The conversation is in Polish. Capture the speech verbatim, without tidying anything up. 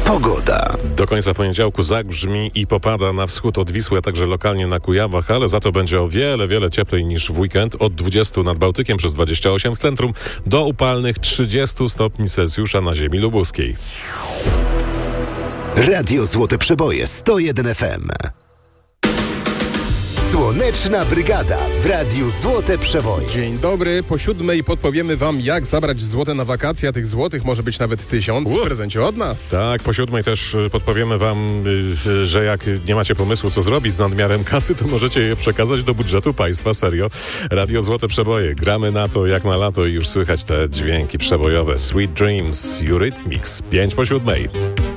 Pogoda. Do końca poniedziałku zagrzmi i popada na wschód od Wisły, a także lokalnie na Kujawach, ale za to będzie o wiele, wiele cieplej niż w weekend. Od dwudziestu nad Bałtykiem przez dwadzieścia osiem w centrum do upalnych trzydziestu stopni Celsjusza na ziemi lubuskiej. Radio Złote Przeboje sto jeden F M. Słoneczna Brygada w Radiu Złote Przeboje. Dzień dobry, po siódmej podpowiemy wam, jak zabrać złote na wakacje, a tych złotych może być nawet tysiąc w prezencie od nas. Tak, po siódmej też podpowiemy wam, że jak nie macie pomysłu, co zrobić z nadmiarem kasy, to możecie je przekazać do budżetu państwa. Serio. Radio Złote Przeboje. Gramy na to jak na lato i już słychać te dźwięki przebojowe. Sweet Dreams, Eurythmics, pięć po siódmej.